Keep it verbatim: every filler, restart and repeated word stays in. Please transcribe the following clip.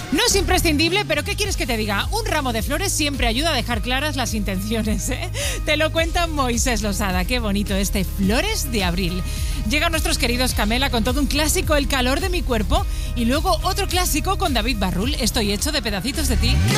No es imprescindible, pero ¿qué quieres que te diga? Un ramo de flores siempre ayuda a dejar claras las intenciones, ¿eh? Te lo cuenta Moisés Losada. Qué bonito este Flores de Abril. Llegan nuestros queridos Camela con todo un clásico, El calor de mi cuerpo, y luego otro clásico con David Barrul, Estoy hecho de pedacitos de ti.